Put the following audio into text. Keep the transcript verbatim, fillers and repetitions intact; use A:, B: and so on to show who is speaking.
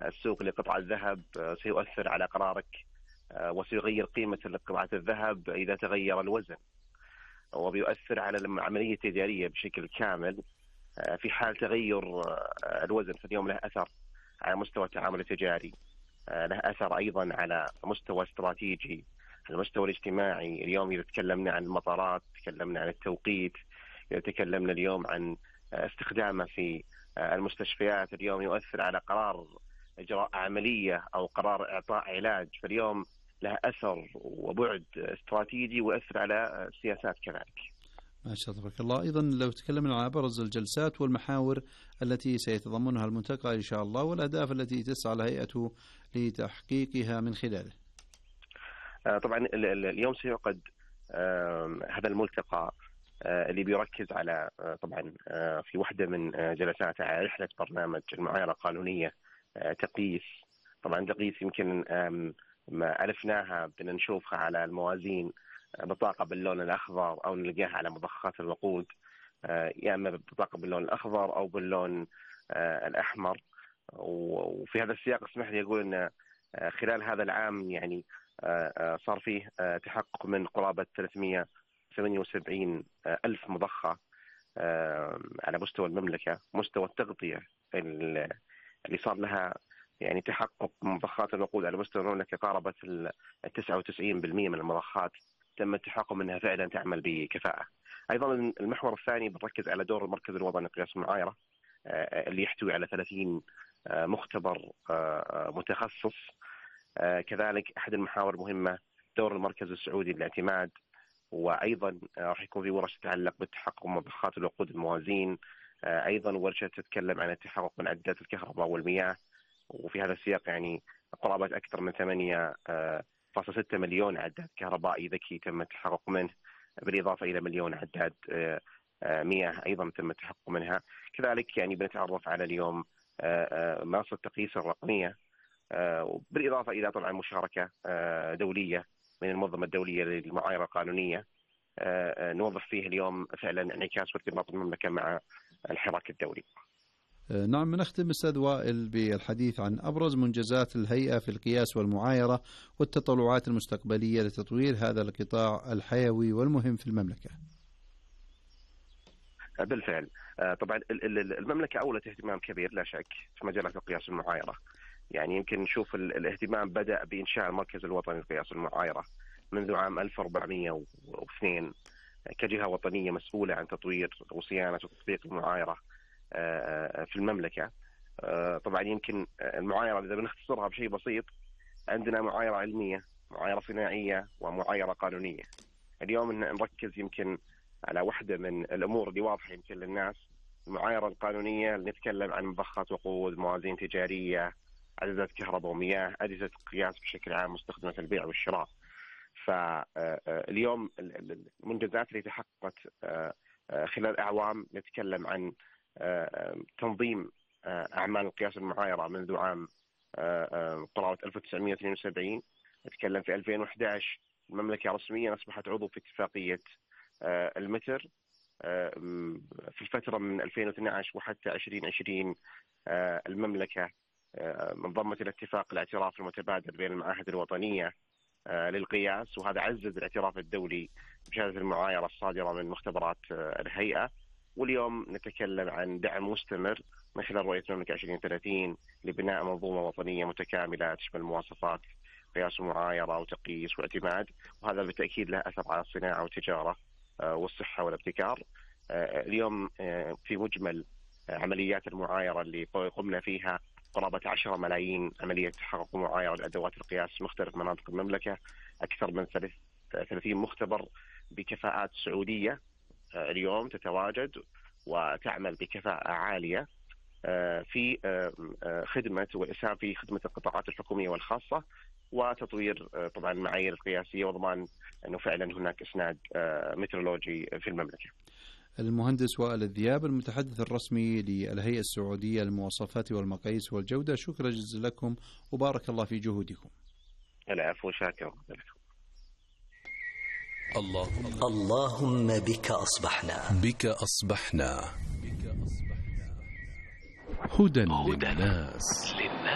A: السوق لقطع الذهب سيؤثر على قرارك وسيغير قيمة قطعة الذهب إذا تغير الوزن، وبيؤثر على العملية التجارية بشكل كامل في حال تغير الوزن. فاليوم له أثر على مستوى التعامل التجاري، له أثر أيضا على مستوى استراتيجي، على المستوى الاجتماعي. اليوم إذا تكلمنا عن المطارات، تكلمنا عن التوقيت، إذا تكلمنا اليوم عن استخدامه في المستشفيات، اليوم يؤثر على قرار إجراء عملية أو قرار إعطاء علاج. فاليوم له أثر وبعد استراتيجي ويؤثر على السياسات كذلك.
B: ما شاء الله تبارك الله. أيضا لو تكلمنا عن أبرز الجلسات والمحاور التي سيتضمنها الملتقى إن شاء الله، والأهداف التي تسعى الهيئة لتحقيقها من خلاله.
A: طبعا اليوم سيعقد هذا الملتقى اللي بيركز على طبعا في واحدة من جلساته على رحلة برنامج المعايرة القانونية تقيس. طبعا تقيس يمكن ما ألفناها بدنا نشوفها على الموازين بطاقة باللون الأخضر أو نلقاها على مضخات الوقود، يا إما بطاقة باللون الأخضر أو باللون الأحمر. وفي هذا السياق اسمح لي أقول أن خلال هذا العام يعني صار فيه تحقق من قرابة ثلاثمئة وثمانية وسبعين ألف مضخة على مستوى المملكة. مستوى التغطية اللي صار لها يعني تحقق مضخات الوقود على مستوى المملكة قاربت تسعة وتسعين بالمئة من المضخات تم التحقق منها فعلا تعمل بكفاءة. أيضا المحور الثاني بنركز على دور المركز الوطني لقياس المعايرة اللي يحتوي على ثلاثين مختبر متخصص. كذلك أحد المحاور المهمة دور المركز السعودي للاعتماد، وأيضا راح يكون في ورش تتعلق بالتحقق من مضخات الوقود الموازين، أيضا ورشة تتكلم عن التحقق من عدادات الكهرباء والمياه. وفي هذا السياق يعني قرابة أكثر من ثمانية فاصلة ستة مليون عداد كهربائي ذكي تم التحقق منه، بالإضافة إلى مليون عداد مياه أيضا تم التحقق منها. كذلك يعني بنتعرف على اليوم منصة التقييس الرقمية، بالإضافة إلى طبعا مشاركة دولية من المنظمة الدولية للمعايرة القانونية، نوظف فيه اليوم فعلا انعكاس وارتباط المملكة مع الحراك الدولي.
B: نعم، نختم أستاذ وائل بالحديث عن أبرز منجزات الهيئة في القياس والمعايرة والتطلعات المستقبلية لتطوير هذا القطاع الحيوي والمهم في المملكة.
A: بالفعل طبعا المملكة أولت اهتمام كبير لا شك في مجالات القياس والمعايرة. يعني يمكن نشوف الاهتمام بدأ بإنشاء المركز الوطني للقياس والمعايرة منذ عام ألف وأربعمئة واثنين كجهة وطنية مسؤولة عن تطوير وصيانة وتطبيق المعايرة في المملكة. طبعا يمكن المعايرة إذا بنختصرها بشيء بسيط، عندنا معايرة علمية، معايرة صناعية، ومعايرة قانونية. اليوم نركز يمكن على واحدة من الأمور اللي واضحة يمكن للناس. المعايرة القانونية اللي نتكلم عن مضخات وقود، موازين تجارية، عدادات كهرباء ومياه، أجهزة قياس بشكل عام مستخدمة في البيع والشراء. فاليوم المنجزات اللي تحققت خلال أعوام نتكلم عن تنظيم أعمال القياس والمعايرة منذ عام قرابة ألف وتسعمئة واثنين وسبعين. نتكلم في ألفين وأحد عشر المملكة رسميا أصبحت عضو في اتفاقية المتر. في الفترة من ألفين واثني عشر وحتى ألفين وعشرين المملكة انضمت إلى اتفاق الاعتراف المتبادل بين المعاهد الوطنية للقياس، وهذا عزز الاعتراف الدولي بشهادة المعايرة الصادرة من مختبرات الهيئة. واليوم نتكلم عن دعم مستمر من خلال رؤية المملكة عشرين ثلاثين لبناء منظومة وطنية متكاملة تشمل مواصفات قياس ومعايرة وتقييس واعتماد، وهذا بالتأكيد له أثر على الصناعة والتجارة والصحة والابتكار. اليوم في مجمل عمليات المعايرة اللي قمنا فيها قرابة عشرة ملايين عملية تحقق ومعايرة لأدوات القياس في مختلف مناطق المملكة، أكثر من ثلاثين مختبر بكفاءات سعودية اليوم تتواجد وتعمل بكفاءة عالية في خدمة والإسهام في خدمة القطاعات الحكومية والخاصة، وتطوير طبعا المعايير القياسية وضمان أنه فعلا هناك إسناد مترولوجي في المملكة.
B: المهندس وائل الذياب المتحدث الرسمي للهيئة السعودية للمواصفات والمقاييس والجودة، شكرا جزيلا لكم وبارك الله في جهودكم.
A: العفو، شاكر لكم.
C: اللهم اللهم بك أصبحنا
D: بك أصبحنا هدى للناس.